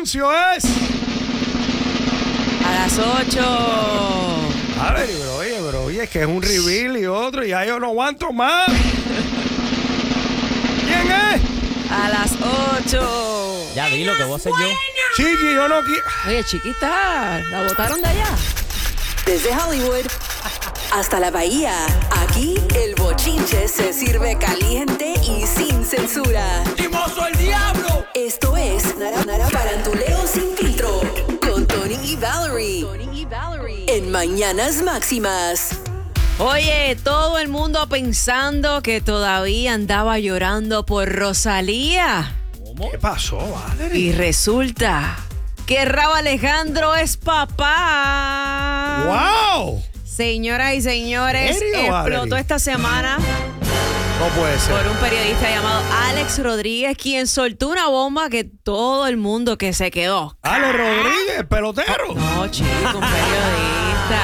anuncio es... A las 8. A ver, pero oye, es que es un reveal y otro, y ya yo no aguanto más. ¿Quién es? A las 8. Ya vi lo que voy a hacer yo. Chiqui, yo no quiero... Oye, chiquita, la botaron de allá. Desde Hollywood hasta la Bahía, aquí el bochinche se sirve caliente y sin censura. ¡Timoso el diablo! Esto es Nara Faranduleo sin filtro con Tony y Valerie. En Mañanas Máximas. Oye, todo el mundo pensando que todavía andaba llorando por Rosalía. ¿Qué pasó, Valerie? Y resulta que Rauw Alejandro es papá. ¡Wow! Señoras y señores, ¿En serio, explotó Valerie? esta semana No puede ser. por un periodista llamado Alex Rodríguez, quien soltó una bomba que todo el mundo que se quedó. Ale Rodríguez, pelotero. No, chico, un periodista.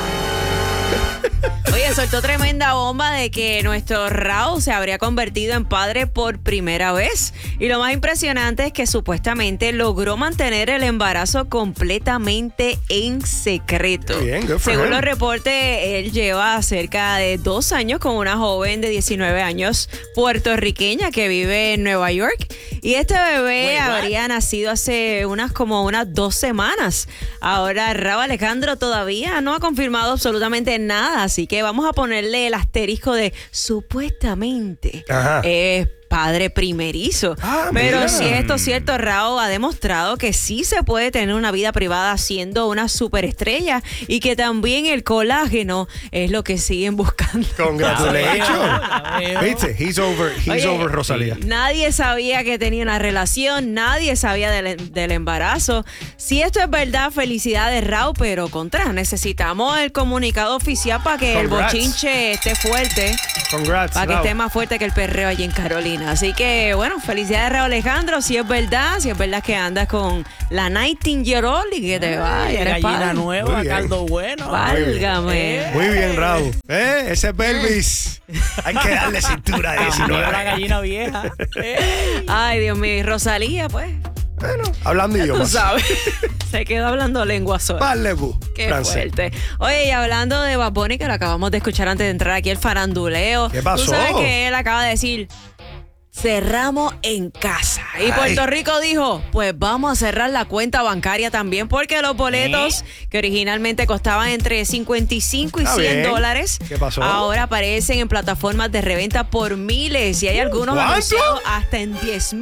Oye, soltó tremenda bomba de que nuestro Rauw se habría convertido en padre por primera vez. Y lo más impresionante es que supuestamente logró mantener el embarazo completamente en secreto. Bien, good for Según him. los reportes, él lleva cerca de 2 años con una joven de 19 años puertorriqueña que vive en Nueva York. Y este bebé habría nacido hace unas 2 semanas. Ahora Rauw Alejandro todavía no ha confirmado absolutamente nada, así que vamos a ponerle el asterisco de supuestamente. Ajá. Padre primerizo. Ah, pero mira. si esto es cierto, Rauw ha demostrado que sí se puede tener una vida privada siendo una superestrella y que también el colágeno es lo que siguen buscando. Congratulations. ¿Viste? He's Oye, over Rosalía. Nadie sabía que tenía una relación, nadie sabía del embarazo. Si esto es verdad, felicidades, Rauw, pero necesitamos el comunicado oficial para que Congrats. el bochinche esté fuerte, Congrats. para que Rauw. esté más fuerte que el perreo allí en Carolina. Así que, bueno, felicidades, Rauw Alejandro, si es verdad que andas con la Nightingale y que te vaya, eres Gallina padre. nueva, Muy bien. caldo bueno. Válgame. Muy bien, Rauw. Ese pelvis. Hay que darle cintura de Cambió la 19. gallina vieja. Ay, Dios mío, y Rosalía, pues, Bueno, hablando tú idiomas. sabes, se quedó hablando lengua sola. Parlez-vous. Qué Francés. fuerte. Oye, y hablando de Bad Bunny, que lo acabamos de escuchar antes de entrar aquí el faranduleo. ¿Qué pasó? Tú sabes que él acaba de decir, cerramos en casa. Y Ay. Puerto Rico dijo, pues vamos a cerrar la cuenta bancaria también, porque los boletos que originalmente costaban entre 55 y Está 100 bien. dólares, ¿Qué pasó? ahora aparecen en plataformas de reventa por miles. Y hay algunos ¿Cuánto? anunciados hasta en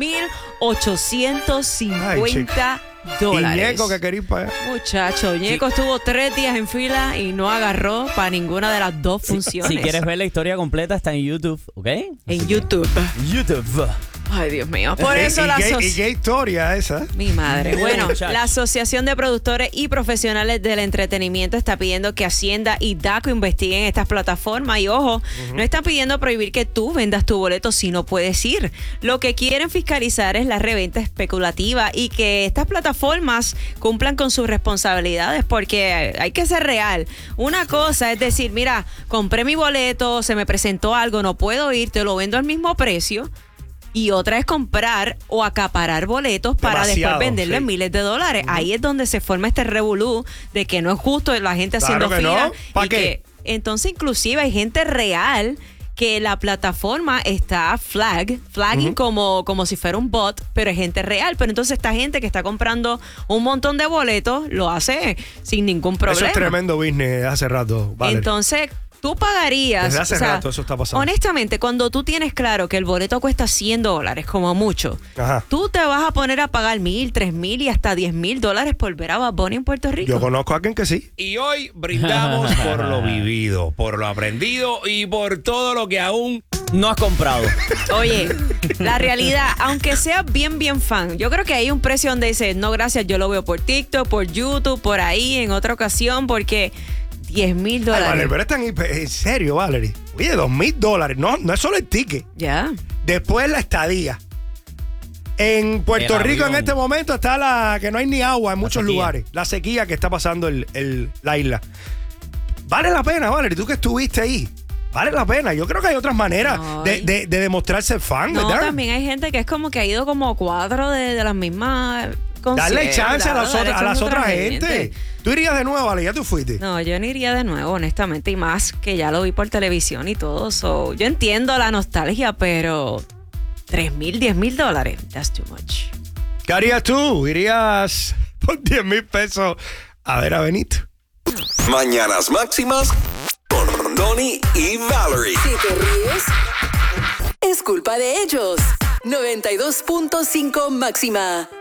10,850 Y dólares. Ñeco que quería ir para allá. Muchacho, Ñeco estuvo 3 días en fila y no agarró para ninguna de las dos funciones. Si quieres ver la historia completa, está en YouTube, ¿ok? En YouTube. YouTube. Ay, Dios mío. Por eso la ¿Y qué historia esa? Mi madre. Bueno, Muchacho. la Asociación de Productores y Profesionales del Entretenimiento está pidiendo que Hacienda y DACO investiguen estas plataformas. Y ojo, no están pidiendo prohibir que tú vendas tu boleto si no puedes ir. Lo que quieren fiscalizar es la reventa especulativa y que estas plataformas cumplan con sus responsabilidades, porque hay que ser real. Una cosa es decir, mira, compré mi boleto, se me presentó algo, no puedo ir, te lo vendo al mismo precio. Y otra es comprar o acaparar boletos para Demasiado, después venderlo sí. en miles de dólares. Ahí es donde se forma este revolú de que no es justo la gente Claro haciendo que fila. no. ¿Pa' y qué? que entonces inclusive hay gente real que la plataforma está flagging como si fuera un bot, pero es gente real. Pero entonces esta gente que está comprando un montón de boletos lo hace sin ningún problema. Eso es tremendo business hace rato, Valerie. Entonces, tú pagarías. Desde hace rato eso está pasando. Honestamente, cuando tú tienes claro que el boleto cuesta 100 dólares, como mucho, Ajá. tú te vas a poner a pagar 1,000, 3,000 y hasta 10,000 dólares por ver a Bad Bunny en Puerto Rico. Yo conozco a alguien que sí. Y hoy brindamos por lo vivido, por lo aprendido y por todo lo que aún... No has comprado. Oye, la realidad, aunque seas bien fan, yo creo que hay un precio donde dices, no, gracias, yo lo veo por TikTok, por YouTube, por ahí, en otra ocasión, porque 10,000 Ay, dólares. Valerie, pero es tan en serio, Valerie. Oye, $2,000. No es solo el ticket. Ya. Después la estadía. En Puerto El Rico avión. en este momento está la que no hay ni agua en muchos sequía. lugares. La sequía que está pasando la isla. Vale la pena, Valerie, tú que estuviste ahí. Vale la pena. Yo creo que hay otras maneras No, de demostrar ser fan, No, ¿verdad? también hay gente que es como que ha ido como 4 de las mismas concierto. Darle chance a las darle otras, chance a otra gente. ¿Tú irías de nuevo, Ale? ¿Ya tú fuiste? No, yo no iría de nuevo, honestamente, y más que ya lo vi por televisión y todo. So, yo entiendo la nostalgia, pero $3,000, $10,000, that's too much. ¿Qué harías tú? ¿Irías por $10,000 a ver a Benito? Mañanas Máximas con Ronnie y Valerie. Si te ríes, es culpa de ellos. 92.5 Máxima.